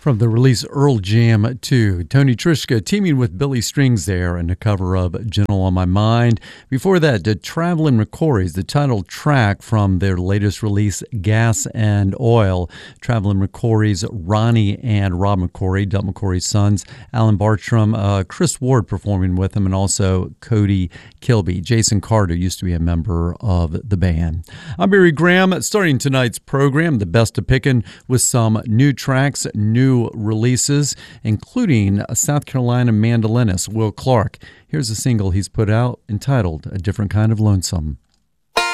From the release Earl Jam 2, Tony Trischka teaming with Billy Strings there in a cover of Gentle on My Mind. Before that, Travelin' McCoury's the title track from their latest release, Gas and Oil. Travelin' McCoury's Ronnie and Rob McCoury, Duck McCoury's sons, Alan Bartram, Chris Ward performing with him, and also Cody Kilby. Jason Carter used to be a member of the band. I'm Barry Graham, starting tonight's program, the best of picking with some new tracks, new releases, including a South Carolina mandolinist, Will Clark. Here's a single he's put out entitled A Different Kind of Lonesome.